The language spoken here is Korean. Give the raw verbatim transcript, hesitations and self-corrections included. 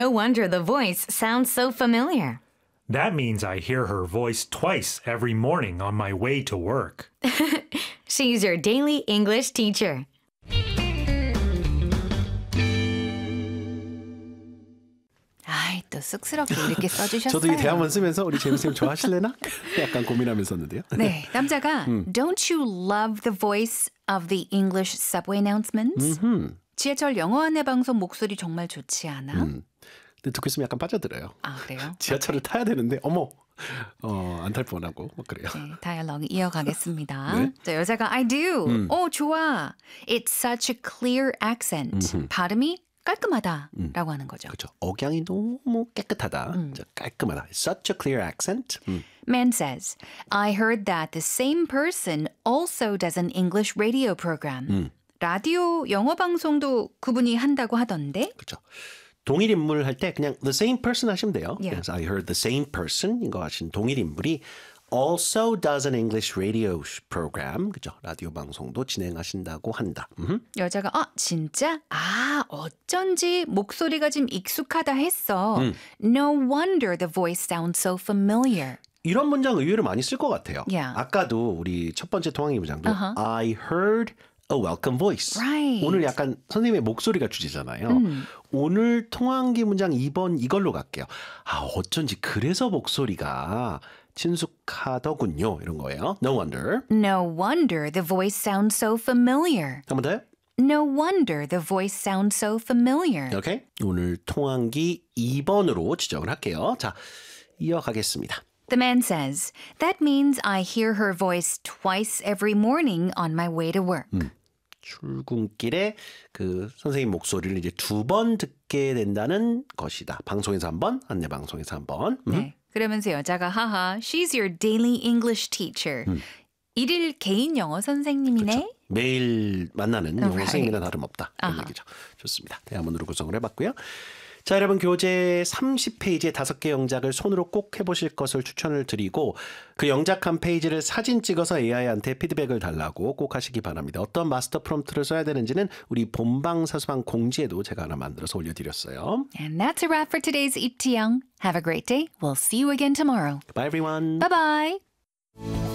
No wonder the voice sounds so familiar. That means I hear her voice twice every morning on my way to work. She's your daily English teacher. 아이, 또 쑥스럽게 이렇게 써주셨어요. 저도 이 대화만 쓰면서 우리 재미쌤 좋아하실래나? 약간 고민하면서였는데요. 네, 남자가 음. Don't you love the voice of the English subway announcements? 음흠. 지하철 영어 안내 방송 목소리 정말 좋지 않아? 음. 근데 듣고 있으면 약간 빠져들어요. 아, 그래요? 지하철을 타야 되는데 어머 어, 안 탈 뻔하고 뭐 그래요. 네, 다이얼로그 이어가겠습니다. 네. 자, 여자가 I do. 음. 오, 좋아. It's such a clear accent. 음흠. 발음이 깔끔하다 음. 라고 하는 거죠. 그렇죠. 억양이 너무 깨끗하다. 음. 저 깔끔하다. Such a clear accent. 음. Man says, I heard that the same person also does an English radio program. 음. 라디오 영어 방송도 그분이 한다고 하던데? 그렇죠. 동일 인물 할 때 그냥 the same person 하시면 돼요. Yeah. 그래서 I heard the same person 이거 하신 동일 인물이 also does an English radio program. 그죠? 라디오 방송도 진행하신다고 한다. 음흠. 여자가 아 진짜? 아 어쩐지 목소리가 좀 익숙하다 했어. 음. No wonder the voice sounds so familiar. 이런 문장 의외로 많이 쓸 것 같아요. Yeah. 아까도 우리 첫 번째 통항의 문장도 Uh-huh. I heard a welcome voice. Right. 오늘 약간 선생님의 목소리가 주제잖아요. 음. 오늘 통항기 문장 이 번 이걸로 갈게요. 아 어쩐지 그래서 목소리가 친숙하더군요. 이런 거예요. No wonder. No wonder the voice sounds so familiar. 한 번 더요. No wonder the voice sounds so familiar. 오케이. 오늘 통항기 이 번으로 지정을 할게요. 자, 이어가겠습니다. The man says, that means I hear her voice twice every morning on my way to work. 음. 출근길에 그 선생님 목소리를 이제 두 번 듣게 된다는 것이다. 방송에서 한 번, 안내 방송에서 한 번. 음. 네. 그러면서 여자가 하하, she's your daily English teacher. 음. 일일 개인 영어 선생님이네. 그렇죠. 매일 만나는 영어 Right. 선생님이나 다름없다. 그런 아하. 얘기죠. 좋습니다. 대화문으로 구성을 해봤고요. 자, 여러분 교재 삼십 페이지에 다섯 개 영작을 손으로 꼭 해보실 것을 추천을 드리고 그 영작한 페이지를 사진 찍어서 에이아이한테 피드백을 달라고 꼭 하시기 바랍니다. 어떤 마스터 프롬프트를 써야 되는지는 우리 본방사수방 공지에도 제가 하나 만들어서 올려드렸어요. And that's a wrap for today's 이티영. Have a great day. We'll see you again tomorrow. Bye everyone. Bye-bye.